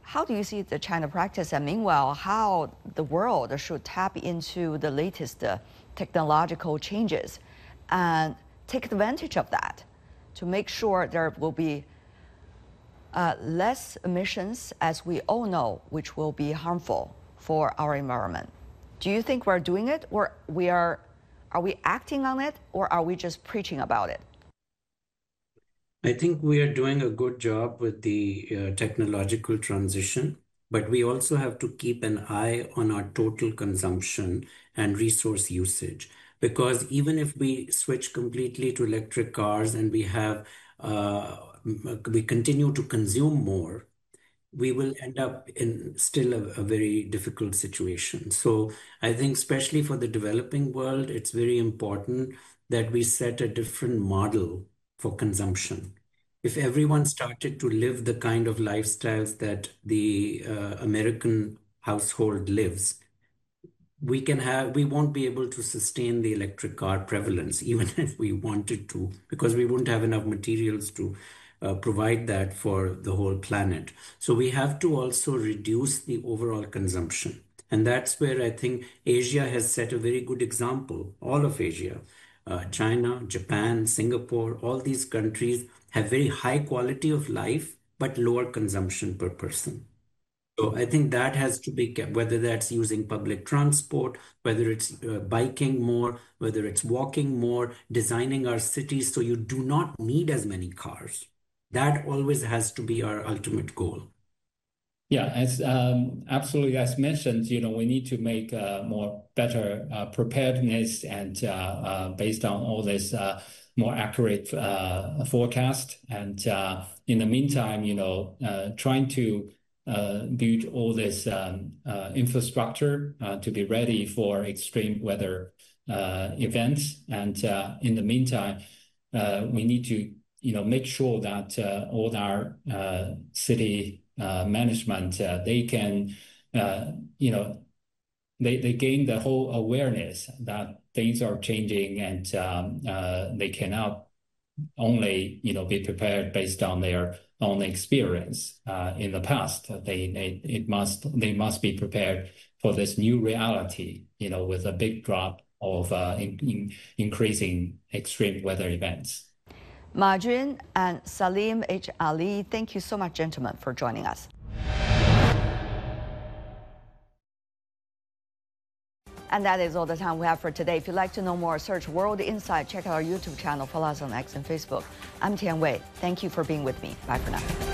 how do you see the China practice? And meanwhile, how the world should tap into the latest technological changes and take advantage of that to make sure there will be less emissions, as we all know, which will be harmful for our environment. Do you think we're doing it, or are we acting on it, or are we just preaching about it? I think we are doing a good job with the technological transition, but we also have to keep an eye on our total consumption and resource usage. Because even if we switch completely to electric cars and we continue to consume more, we will end up in still a very difficult situation. So I think especially for the developing world, it's very important that we set a different model for consumption. If everyone started to live the kind of lifestyles that the American household lives, we won't be able to sustain the electric car prevalence, even if we wanted to, because we won't have enough materials to provide that for the whole planet. So we have to also reduce the overall consumption. And that's where I think Asia has set a very good example, all of Asia. China, Japan, Singapore, all these countries have very high quality of life, but lower consumption per person. So I think that has to be kept, whether that's using public transport, whether it's biking more, whether it's walking more, designing our cities so you do not need as many cars. That always has to be our ultimate goal. Yeah, as absolutely as mentioned, we need to make more better preparedness and based on all this more accurate forecast. And in the meantime, trying to build all this infrastructure to be ready for extreme weather events. And in the meantime, we need to make sure that all our city management they can they gain the whole awareness that things are changing, and they cannot only be prepared based on their own experience in the past. They must be prepared for this new reality, with a big drop of increasing extreme weather events. Ma Jun and Salim H. Ali, thank you so much, gentlemen, for joining us. And that is all the time we have for today. If you'd like to know more, search World Insight. Check out our YouTube channel. Follow us on X and Facebook. I'm Tian Wei. Thank you for being with me. Bye for now.